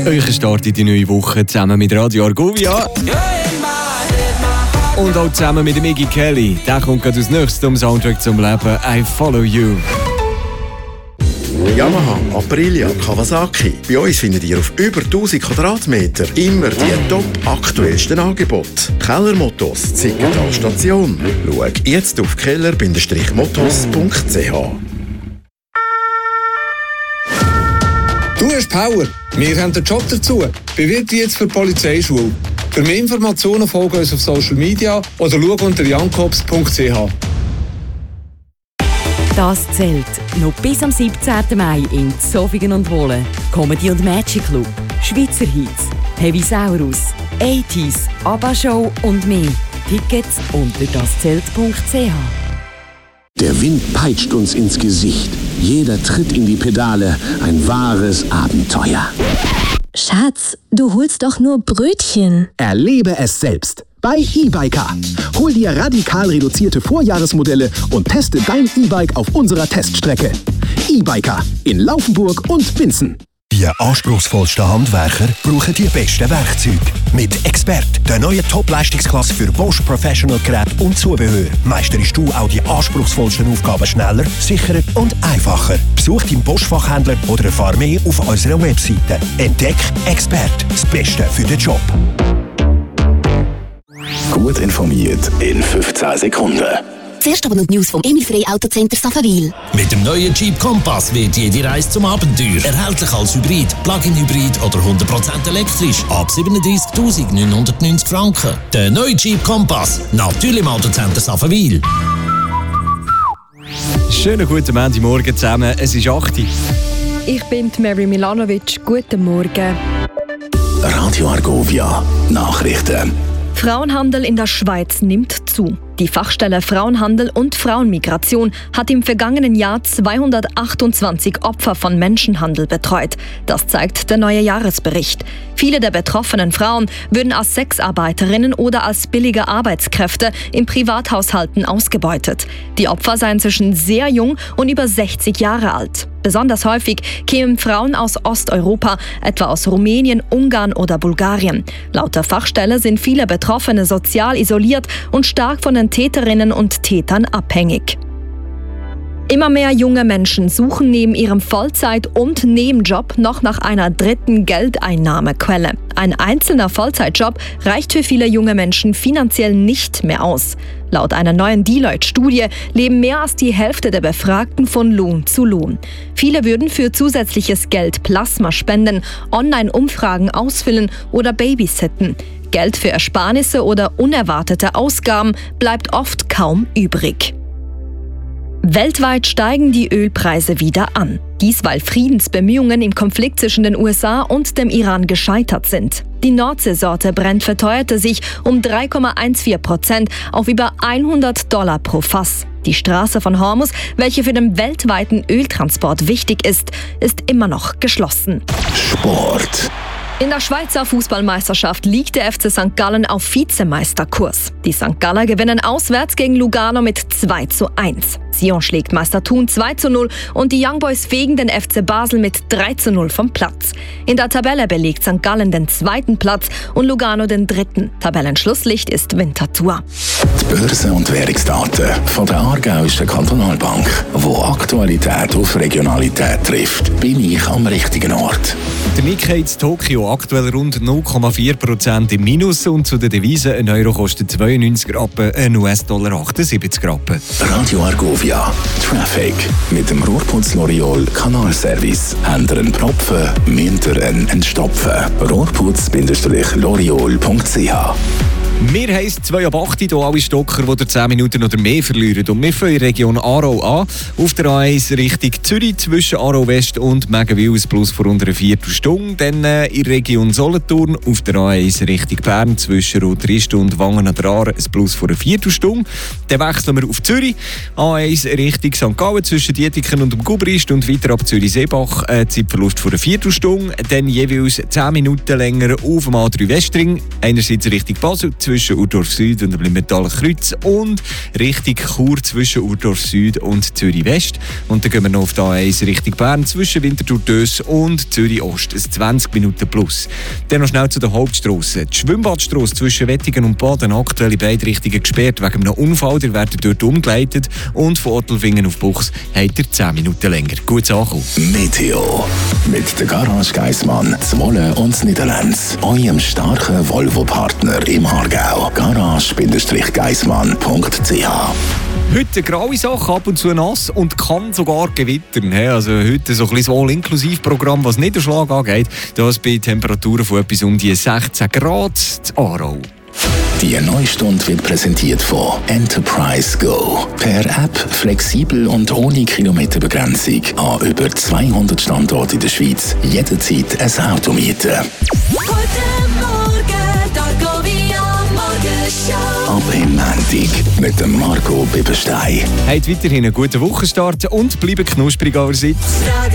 Euch startet die neue Woche zusammen mit Radio Argovia. Und auch zusammen mit dem Iggy Kelly. Der kommt gerade als nächstes zum Soundtrack zum Leben. I Follow You. Yamaha, Aprilia, Kawasaki. Bei uns findet ihr auf über 1000 Quadratmeter immer die top aktuellsten Angebote. Kellermottos, Zickental Station. Schau jetzt auf keller-mottos.ch. Du hast Power. Wir haben den Job dazu. Bewirb dich jetzt für die Polizeischule. Für mehr Informationen folge uns auf Social Media oder schau unter jankops.ch. Das zählt noch bis am 17. Mai in Zofingen und Wohlen. Comedy und Magic Club, Schweizer Hits, Heavisaurus, 80s, ABBA Show und mehr. Tickets unter daszelt.ch. Der Wind peitscht uns ins Gesicht. Jeder Tritt in die Pedale, ein wahres Abenteuer. Schatz, du holst doch nur Brötchen. Erlebe es selbst bei eBiker. Hol dir radikal reduzierte Vorjahresmodelle und teste dein E-Bike auf unserer Teststrecke. eBiker in Laufenburg und Winsen. Die anspruchsvollsten Handwerker brauchen die besten Werkzeuge. Mit Expert, der neuen Top-Leistungsklasse für Bosch Professional Geräte und Zubehör, meisterst du auch die anspruchsvollsten Aufgaben schneller, sicherer und einfacher. Besuch deinen Bosch-Fachhändler oder erfahre mehr auf unserer Webseite. Entdeck Expert, das Beste für den Job. Gut informiert in 15 Sekunden. Zuerst aber noch die News vom Emil Frey Autocenter Saffenwil. Mit dem neuen Jeep Compass wird jede Reise zum Abenteuer. Erhältlich als Hybrid, Plug-in-Hybrid oder 100% elektrisch. Ab 37.990 Franken. Der neue Jeep Compass. Natürlich im Autocenter Saffenwil. Schönen guten Montagmorgen zusammen. Es ist 8 Uhr. Ich bin Mary Milanovic. Guten Morgen. Radio Argovia. Nachrichten. Frauenhandel in der Schweiz nimmt zu. Die Fachstelle Frauenhandel und Frauenmigration hat im vergangenen Jahr 228 Opfer von Menschenhandel betreut. Das zeigt der neue Jahresbericht. Viele der betroffenen Frauen würden als Sexarbeiterinnen oder als billige Arbeitskräfte in Privathaushalten ausgebeutet. Die Opfer seien zwischen sehr jung und über 60 Jahre alt. Besonders häufig kämen Frauen aus Osteuropa, etwa aus Rumänien, Ungarn oder Bulgarien. Laut der Fachstelle sind viele Betroffene sozial isoliert und stark von den Täterinnen und Tätern abhängig. Immer mehr junge Menschen suchen neben ihrem Vollzeit- und Nebenjob noch nach einer dritten Geldeinnahmequelle. Ein einzelner Vollzeitjob reicht für viele junge Menschen finanziell nicht mehr aus. Laut einer neuen Deloitte-Studie leben mehr als die Hälfte der Befragten von Lohn zu Lohn. Viele würden für zusätzliches Geld Plasma spenden, Online-Umfragen ausfüllen oder babysitten. Geld für Ersparnisse oder unerwartete Ausgaben bleibt oft kaum übrig. Weltweit steigen die Ölpreise wieder an. Dies, weil Friedensbemühungen im Konflikt zwischen den USA und dem Iran gescheitert sind. Die Nordseesorte Brent verteuerte sich um 3,14% auf über $100 pro Fass. Die Straße von Hormuz, welche für den weltweiten Öltransport wichtig ist immer noch geschlossen. Sport. In der Schweizer Fußballmeisterschaft liegt der FC St. Gallen auf Vizemeisterkurs. Die St. Galler gewinnen auswärts gegen Lugano mit 2:1. Sion schlägt Meister Thun 2:0 und die Young Boys fegen den FC Basel mit 3:0 vom Platz. In der Tabelle belegt St. Gallen den 2. Platz und Lugano den 3. Tabellenschlusslicht ist Winterthur. Die Börse- und Währungsdaten von der Aargauischen Kantonalbank, wo Aktualität auf Regionalität trifft, bin ich am richtigen Ort. Der Nikkei in Tokio aktuell rund 0,4% im Minus und zu den Devisen: ein Euro kostet 92 Rappen, ein US-Dollar 78 Rappen. Radio Argovia Traffic mit dem Rohrputz L'Oreal Kanalservice. Habt ihr einen Propfen, müsst ihr einen entstopfen. Rohrputz-L'Oreal.ch. Wir heissen 2 ab 8 hier alle Stocker, die 10 Minuten oder mehr verlieren. Und wir fangen in der Region Aarau an. Auf der A1 Richtung Zürich zwischen Aarau West und Megenwil ein Plus vor unter einer Viertelstunde. Dann in der Region Solothurn auf der A1 Richtung Bern zwischen Rotrist und Wangen an der Aare ein Plus vor einer Viertelstunde. Dann wechseln wir auf Zürich. A1 Richtung St. Gallen zwischen Dietiken und dem Gubrist und weiter ab Zürich-Seebach. Zeitverlust vor einer Viertelstunde. Dann jeweils 10 Minuten länger auf dem A3 Westring. Einerseits Richtung Basel zwischen Urdorf Süd und dem Limmertaler Kreuz und Richtung Chur zwischen Urdorf Süd und Zürich West. Und dann gehen wir noch auf die A1 Richtung Bern zwischen Winterthur-Dös und Zürich Ost. 20 Minuten plus. Dann noch schnell zu den Hauptstrassen. Die Schwimmbadstrasse zwischen Wettingen und Baden aktuell in beide Richtungen gesperrt wegen einem Unfall. Ihr werdet dort umgeleitet und von Ottelfingen auf Buchs habt ihr 10 Minuten länger. Gut ankommen. Meteo. Mit der Garage Geissmann, Zwolle und Niederlands. Eurem starken Volvo-Partner im Aargau. Garage-geissmann.ch. Heute eine graue Sache, ab und zu nass und kann sogar gewittern. Also heute so ein bisschen All-Inklusiv-Programm, was Niederschlag angeht. Das bei Temperaturen von etwas um die 16 Grad zu Aarau. Die neue Stunde wird präsentiert von Enterprise Go. Per App flexibel und ohne Kilometerbegrenzung an über 200 Standorten in der Schweiz. Jederzeit ein Auto mieten. Ab im Montag mit dem Marco Bibberstein. Habt weiterhin einen guten Wochenstart und bleibt knusprig an der Sitz.